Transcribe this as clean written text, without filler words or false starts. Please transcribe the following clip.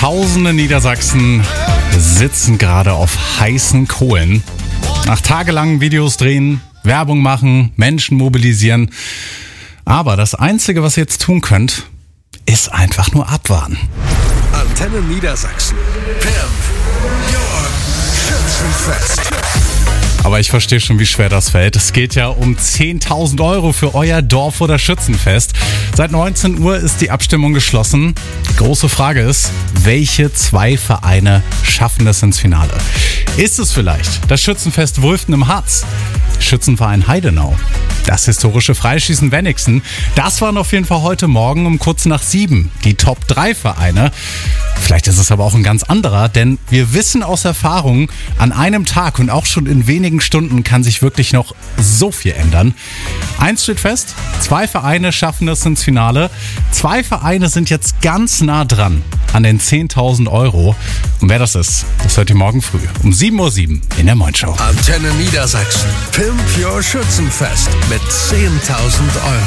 Tausende Niedersachsen sitzen gerade auf heißen Kohlen. Nach tagelangen Videos drehen, Werbung machen, Menschen mobilisieren. Aber das Einzige, was ihr jetzt tun könnt, ist einfach nur abwarten. Antenne Niedersachsen. Pimp your Schützenfest. Aber ich verstehe schon, wie schwer das fällt. Es geht ja um 10.000 Euro für euer Dorf- oder Schützenfest. Seit 19 Uhr ist die Abstimmung geschlossen. Große Frage ist, welche 2 Vereine schaffen es ins Finale? Ist es vielleicht das Schützenfest Wulften im Harz? Schützenverein Heidenau? Das historische Freischießen Wenigsen? Das waren auf jeden Fall heute Morgen um kurz nach 7 die Top 3 Vereine. Vielleicht ist es aber auch ein ganz anderer, denn wir wissen aus Erfahrung, an einem Tag und auch schon in wenigen Stunden kann sich wirklich noch so viel ändern. Eins steht fest, 2 Vereine schaffen es ins Finale. 2 Vereine sind jetzt ganz nah dran an den 10.000 Euro. Und wer das ist, das hört ihr morgen früh um 7:07 Uhr in der Moin-Show. Antenne Niedersachsen. Pimp your Schützenfest mit 10.000 Euro.